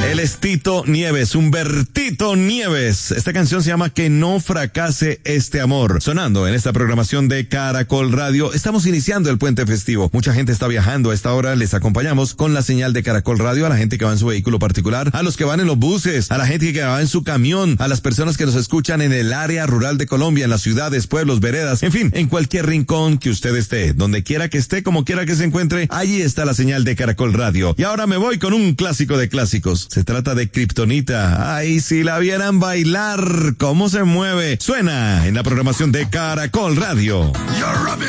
Él es Tito Nieves, Humbertito Nieves. Esta canción se llama Que no fracase este amor. Sonando en esta programación de Caracol Radio. Estamos iniciando el puente festivo. Mucha gente está viajando a esta hora. Les acompañamos con la señal de Caracol Radio a la gente que va en su vehículo particular, a los que van en los buses, a la gente que va en su camión, a las personas que nos escuchan en el área rural de Colombia, en las ciudades, pueblos, veredas, en fin, en cualquier rincón que usted esté, donde quiera que esté, como quiera que se encuentre, allí está la señal de Caracol Radio. Y ahora me voy con un clásico de clásicos. Se trata de Kriptonita. Ay, si la vieran bailar, cómo se mueve. Suena en la programación de Caracol Radio.